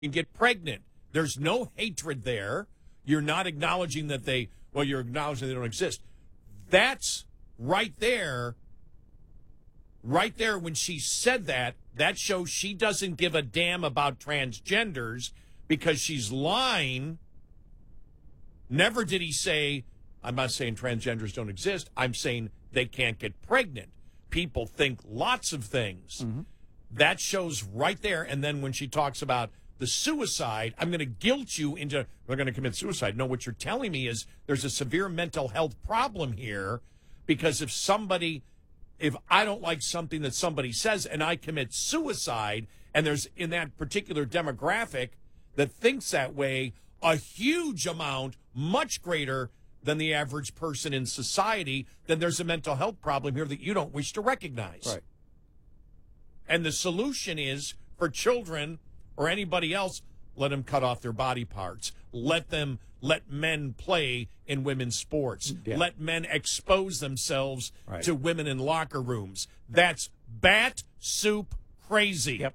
can get pregnant. There's no hatred there. You're not acknowledging that you're acknowledging they don't exist. That's right there. Right there, when she said that, that shows she doesn't give a damn about transgenders because she's lying. Never did he say, I'm not saying transgenders don't exist. I'm saying they can't get pregnant. People think lots of things. Mm-hmm. That shows right there. And then when she talks about the suicide, I'm going to guilt you into, we're going to commit suicide. No, what you're telling me is there's a severe mental health problem here because if I don't like something that somebody says and I commit suicide, and there's in that particular demographic that thinks that way, a huge amount, much greater than the average person in society, then there's a mental health problem here that you don't wish to recognize. Right. And the solution is for children or anybody else, let them cut off their body parts. Let men play in women's sports. Yeah. Let men expose themselves to women in locker rooms. That's bat soup crazy. Yep.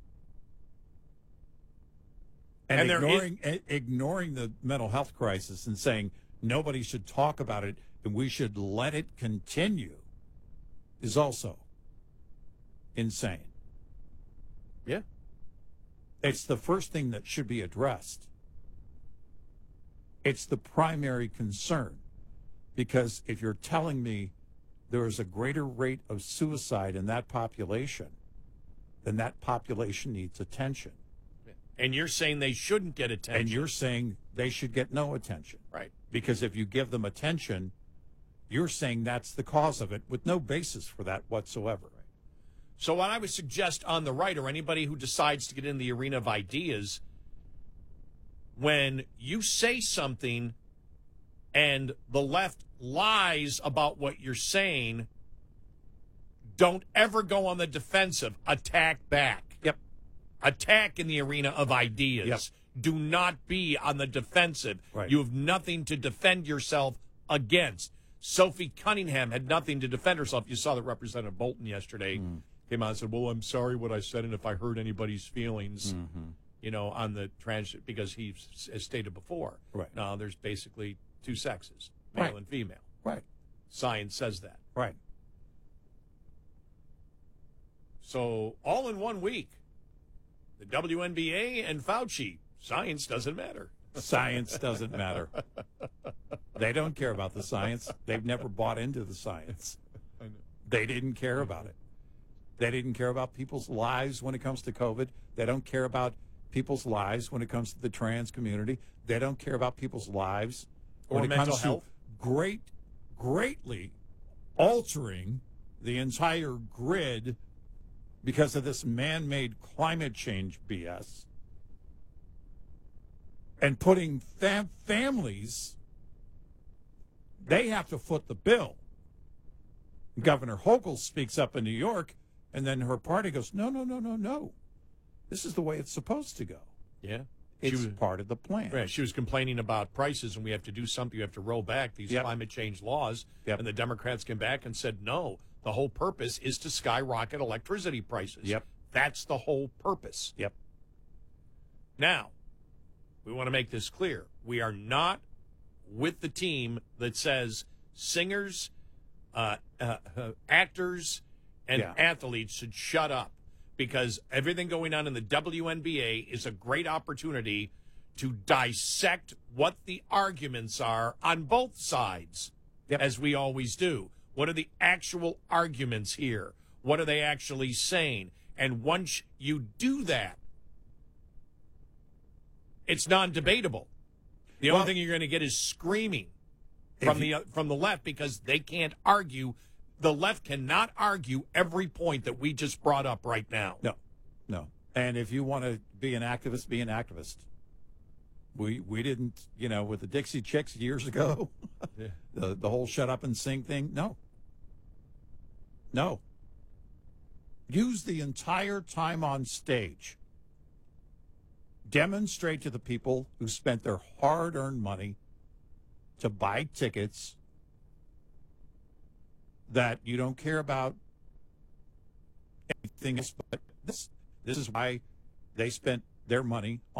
And ignoring the mental health crisis and saying nobody should talk about it and we should let it continue is also insane. Yeah. It's the first thing that should be addressed. It's the primary concern, because if you're telling me there is a greater rate of suicide in that population, then that population needs attention. And you're saying they shouldn't get attention. And you're saying they should get no attention. Right. Because if you give them attention, you're saying that's the cause of it with no basis for that whatsoever. Right. So what I would suggest on the right, or anybody who decides to get in the arena of ideas, when you say something and the left lies about what you're saying, don't ever go on the defensive. Attack back. Yep. Attack in the arena of ideas. Yep. Do not be on the defensive. Right. You have nothing to defend yourself against. Sophie Cunningham had nothing to defend herself. You saw that Representative Bolton yesterday came out and said, well, I'm sorry what I said, and if I hurt anybody's feelings, on the trans, because he has stated before. Right. Now, there's basically two sexes, male and female. Right. Science says that. Right. So, all in 1 week, the WNBA and Fauci, science doesn't matter. Science doesn't matter. They don't care about the science. They've never bought into the science. I know. They didn't care about it. They didn't care about people's lives when it comes to COVID. They don't care about people's lives when it comes to the trans community. They don't care about people's lives when it comes to greatly altering the entire grid because of this man-made climate change BS and putting families, they have to foot the bill. Governor Hochul speaks up in New York, and then her party goes, no. This is the way it's supposed to go. Yeah. It's part of the plan. Right. She was complaining about prices, and we have to do something. We have to roll back these climate change laws. Yep. And the Democrats came back and said, no, the whole purpose is to skyrocket electricity prices. Yep. That's the whole purpose. Yep. Now, we want to make this clear. We are not with the team that says singers, actors, and athletes should shut up, because everything going on in the WNBA is a great opportunity to dissect what the arguments are on both sides, as we always do. What are the actual arguments here? What are they actually saying? And once you do that, it's non-debatable. The only thing you're going to get is screaming from the left, because they can't argue. The left cannot argue every point that we just brought up right now. No. And if you want to be an activist, be an activist. We didn't, with the Dixie Chicks years ago, the whole shut up and sing thing. No. Use the entire time on stage. Demonstrate to the people who spent their hard-earned money to buy tickets that you don't care about anything else but this. This is why they spent their money